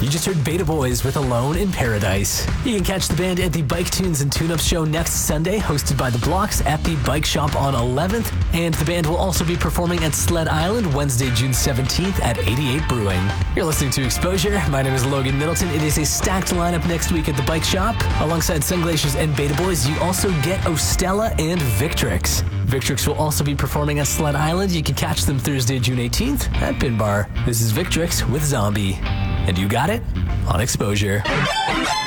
You just heard Beta Boys with Alone in Paradise. You can catch the band at the Bike Tunes and Tune-Up Show next Sunday, hosted by The Blocks at the Bike Shop on 11th. And the band will also be performing at Sled Island Wednesday, June 17th at 88 Brewing. You're listening to Exposure. My name is Logan Middleton. It is a stacked lineup next week at the Bike Shop. Alongside Sunglaciers and Beta Boys, you also get Ostella and Victrix. Victrix will also be performing at Sled Island. You can catch them Thursday, June 18th at Pin Bar. This is Victrix with Zombie. And you got it on Exposure.